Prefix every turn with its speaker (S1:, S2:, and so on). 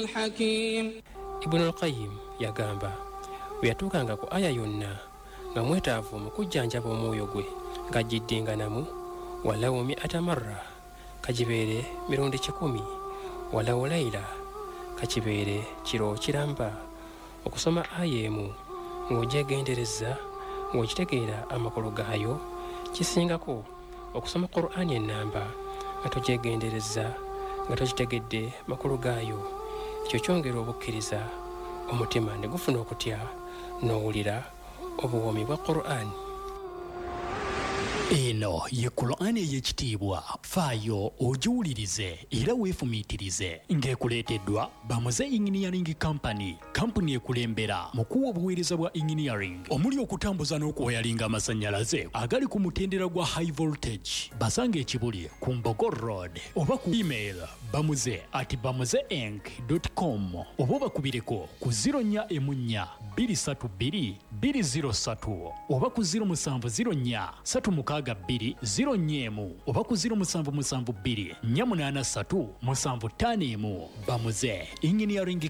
S1: الحكيم.
S2: Ibn al-Qayyim yagamba bwe yatuukanga ku aya yonna nga mwetaavu mu kujjanjaba omwoyo gwe ng'agiddinganamu walawo mi'ata marra kagibeere mirundi 10 walawo layla kakibeere kiro kiramba okusoma aya emu ng'ogyegendereza ng'okitegeera amakulu gaayo kisingako okusoma Qur'ani ennamba nga togyegendereza nga tokitegedde makulu gaayo. Ekyo kyongera obukkiriza omutima ne gufuna okutya n'owulira obuwoomi bwa Qur'ani.
S3: Eno ye Qur'ani ey'ekitiibwa, faayo ogiwulirize era weefumiitirize, ng'ekuleeteddwa Bamuze Engineering Company, kampuni ekulembera mu kuwa obuweereza bwa engineering omuli okutambuza n'okuwayalinga amasannyalaze agali ku mutendera gwa high voltage. Basanga ekibuli ku Mbogo Road oba ku email bamuze@bamuzeinc.com oba bakubireko ku 0414 232 203 oba ku 0704 362 oba ku 0772 483 751. Bamuze Engineering